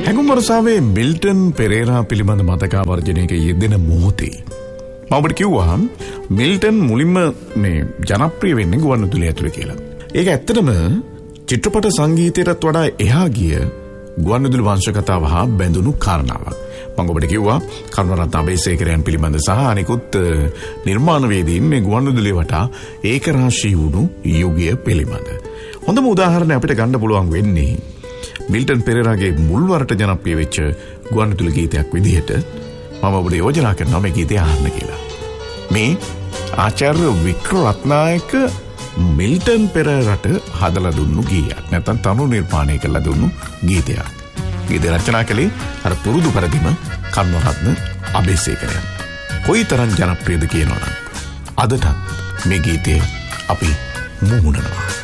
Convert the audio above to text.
හැඟුම් වර්ෂාවේ Milton Perera පිළිබඳ මතකාවර්ජනයක යෙදෙන මොහොතේ මම ඔබට කිව්වා මිල්ටන් මුලින්ම මේ ජනප්‍රිය වෙන්නේ ගුවන්විදුලිය ඇතුලේ කියලා. ඒක ඇත්තටම චිත්‍රපට සංගීතයටත් වඩා එහා ගිය ගුවන්විදුලි වංශ කතාව හා බැඳුණු කාරණාවක්. මම ඔබට කිව්වා කරුණාරත්න අබේසේකරයන් පිළිබඳ සහ අනිකුත් නිර්මාණවේදීන් මේ ගුවන්විදුලිය වටා ඒකරාශී වුණු යුගය පිළිබඳ. හොඳම උදාහරණය අපිට ගන්න පුළුවන් වෙන්නේ මිල්ටන් පෙරේරාගේ මුල්වරට ජනප්‍රිය වෙච්ච ගුවන්විදුලි ගීතයක් විදිහට මම ඔබට යෝජනා කරනවා මේ ගීතය අහන්න කියලා. මේ ආචාර්ය වික්‍රරත්නායක මිල්ටන් පෙරේරාට හදලා දුන්නු ගීයක්. නැත්නම් තනු නිර්මාණය කළා දුන්නු ගීතයක්. ගීත රචනා කළේ අර පුරුදු පරිදිම කරුණාරත්න අබේසේකරයන්. කොයිතරම් ජනප්‍රියද කියනවනම් අදටත් මේ ගීතේ අපි මුහුණනවා.